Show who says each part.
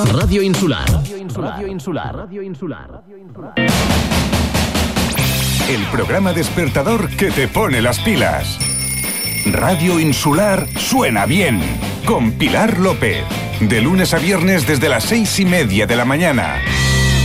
Speaker 1: Radio Insular. Radio Insular. Radio Insular.
Speaker 2: El programa despertador que te pone las pilas. Radio Insular suena bien. Con Pilar López. De lunes a viernes desde las 6:30 de la mañana.